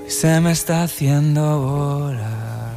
Se me está haciendo bola.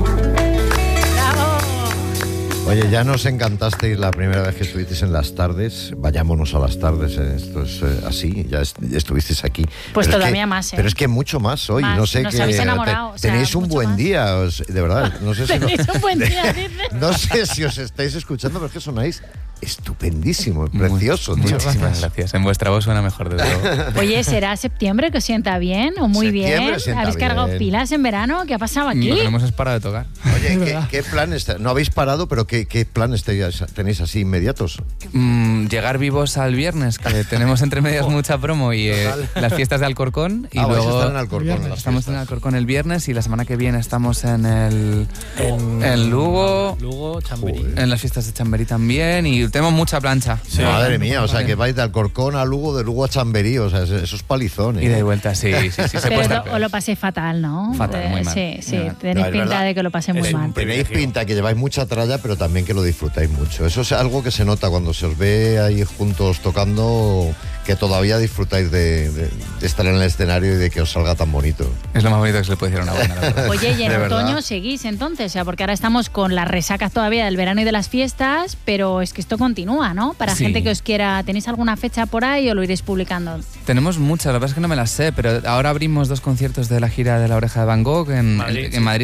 Oye, ya nos encantasteis la primera vez que estuvisteis en las tardes. Vayámonos a las tardes, esto es así, ya estuvisteis aquí. Pues pero todavía más, ¿eh? Pero es que mucho más hoy, más, no sé nos qué. habéis enamorado, tenéis un buen más. día, de verdad. No sé si Tenéis un buen día, dice. no sé si os estáis escuchando, pero es que sonáis estupendísimo, precioso. Muchísimas gracias. En vuestra voz suena mejor, desde luego. Oye, ¿será septiembre que os sienta bien o muy Septiembre bien? sienta ¿Habéis cargado bien. pilas en verano? ¿Qué ha pasado aquí? Lo que no hemos parado de tocar. Oye, ¿qué planes? No habéis parado, pero ¿qué planes tenéis así inmediatos? Llegar vivos al viernes, que tenemos entre medias mucha promo y las fiestas de Alcorcón. Y vais a luego estar en Alcorcón. estamos en Alcorcón el viernes y la semana que viene estamos en Lugo, Chamberí. en las fiestas de Chamberí también y tenemos mucha plancha. Sí. Madre mía, o sea que vais de Alcorcón a Lugo, de Lugo a Chamberí, o sea, esos palizones. Y de vuelta, sí, se puede Pero estar os lo pasé fatal, ¿no? Fatal, muy mal. Sí, Muy mal. tenéis No, es pinta verdad. de que lo pasé muy Es un mal. Tenéis privilegio. pinta que lleváis mucha tralla, pero también que lo disfrutáis mucho. Eso es algo que se nota cuando se os ve ahí juntos tocando, que todavía disfrutáis de estar en el escenario y de que os salga tan bonito. Es lo más bonito que se le puede decir a una banda, la verdad. Oye, y en De verdad. otoño seguís entonces, o sea, porque ahora estamos con las resacas todavía del verano y de las fiestas, pero es que esto continúa, ¿no? Para Sí. gente que os quiera, ¿tenéis alguna fecha por ahí o lo iréis publicando? Tenemos muchas, la verdad es que no me las sé, pero ahora abrimos 2 conciertos de la gira de La Oreja de Van Gogh en Madrid, en sí. Madrid